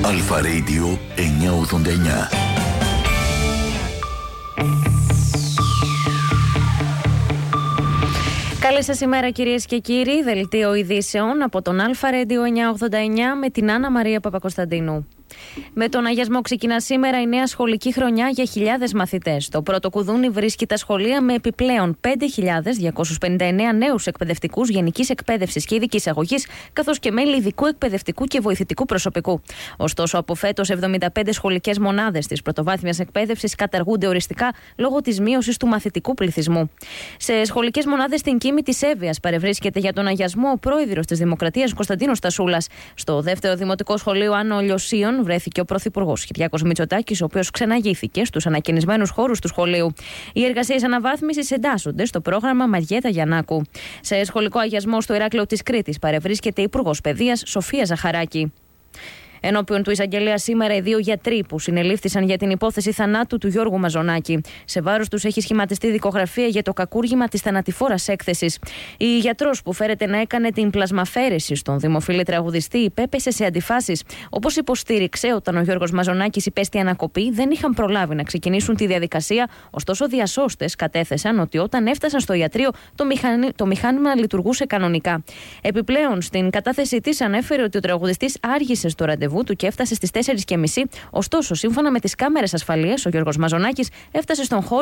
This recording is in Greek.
Αλφα Radio 989. Καλή σας ημέρα κυρίες και κύριοι, δελτίο ειδήσεων από τον Αλφα Radio 989 με την Άννα Μαρία Παπακοσταντίνου. Με τον αγιασμό ξεκινά σήμερα η νέα σχολική χρονιά για χιλιάδες μαθητές. Το πρώτο κουδούνι βρίσκει τα σχολεία με επιπλέον 5.259 νέους εκπαιδευτικούς γενικής εκπαίδευσης και ειδικής αγωγής, καθώς και μέλη ειδικού εκπαιδευτικού και βοηθητικού προσωπικού. Ωστόσο, από φέτος 75 σχολικές μονάδες της πρωτοβάθμιας εκπαίδευσης καταργούνται οριστικά λόγω της μείωσης του μαθητικού πληθυσμού. Σε σχολικές μονάδες στην Κήμη της Εύβοιας παρευρίσκεται για τον αγιασμό ο πρόεδρος της Δημοκρατίας Κωνσταντίνος Τασούλας. Στο δεύτερο δημοτικό σχολείο Άνω Λιωσίων βρέθηκε ο Πρωθυπουργός Κυριάκος Μητσοτάκης, ο οποίος ξαναγήθηκε στους ανακαινισμένους χώρους του σχολείου. Οι εργασίες αναβάθμισης εντάσσονται στο πρόγραμμα Μαριέτα Γιαννάκου. Σε σχολικό αγιασμό στο Ηράκλειο της Κρήτης παρευρίσκεται η Υπουργός Παιδείας Σοφία Ζαχαράκη. Ενώπιον του εισαγγελέα σήμερα οι δύο γιατροί που συνελήφθησαν για την υπόθεση θανάτου του Γιώργου Μαζονάκη. Σε βάρος τους έχει σχηματιστεί δικογραφία για το κακούργημα της θανατηφόρας έκθεσης. Η γιατρός που φέρεται να έκανε την πλασμαφέρεση στον δημοφιλή τραγουδιστή υπέπεσε σε αντιφάσεις. Όπως υποστήριξε, όταν ο Γιώργος Μαζονάκης υπέστη ανακοπή, δεν είχαν προλάβει να ξεκινήσουν τη διαδικασία. Ωστόσο, διασώστες κατέθεσαν ότι όταν έφτασαν στο ιατρείο, το μηχάνημα λειτουργούσε κανονικά. Επιπλέον, στην κατάθεσή της ανέφερε ότι ο τραγουδιστής άργησε στο ραντεβού του και έφτασε στις 4:30. Ωστόσο, σύμφωνα με τις κάμερες ασφαλείας, ο Γιώργος Μαζονάκης έφτασε στον χώρο